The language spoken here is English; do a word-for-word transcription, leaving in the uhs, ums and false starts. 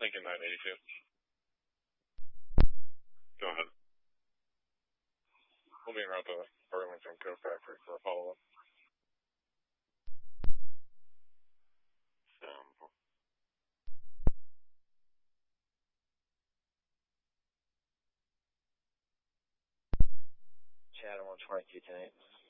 Lincoln nine eighty-two. Go ahead. We'll be en route to Burlington Coat Factory for a follow-up. Um, Chad one twenty-two tonight.